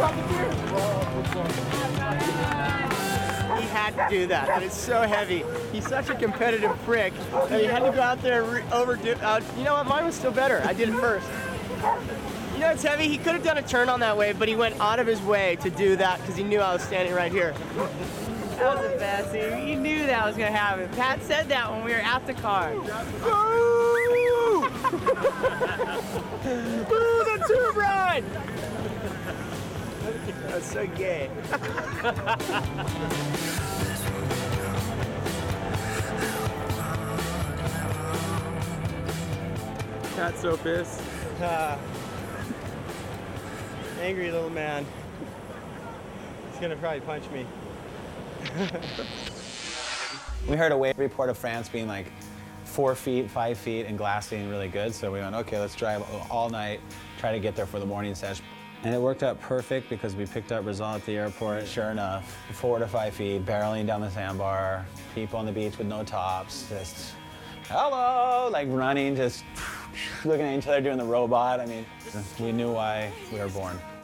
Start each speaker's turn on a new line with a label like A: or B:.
A: He had to do that, and it's so heavy. He's such a competitive prick that he had to go out there and overdo it. You know what? Mine was still better. I did it first. You know it's heavy? He could have done a turn on that wave, but he went out of his way to do that because he knew I was standing right here.
B: That was the best. You knew that was going to happen. Pat said that when we were at the car.
A: Boo! Boo, the tube ride! That's so gay. Pat's so pissed. Angry little man. He's gonna probably punch me.
C: We heard a wave report of France being like 4 feet, 5 feet, and glass being really good. So we went, okay, let's drive all night, try to get there for the morning session. And it worked out perfect because we picked up Rizal at the airport. Sure enough, 4 to 5 feet, barreling down the sandbar, people on the beach with no tops, just, hello, like running, just looking at each other doing the robot. I mean, we knew why we were born.